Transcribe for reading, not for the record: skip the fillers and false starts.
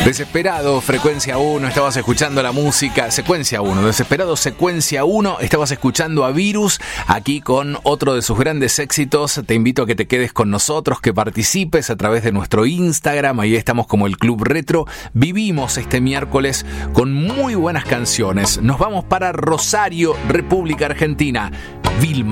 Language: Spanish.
Desesperado, frecuencia 1, estabas escuchando la música, secuencia 1, Desesperado, secuencia 1, estabas escuchando a Virus, aquí con otro de sus grandes éxitos. Te invito a que te quedes con nosotros, que participes a través de nuestro Instagram, ahí estamos como el Club Retro. Vivimos este miércoles con muy buenas canciones. Nos vamos para Rosario, República Argentina. Vilma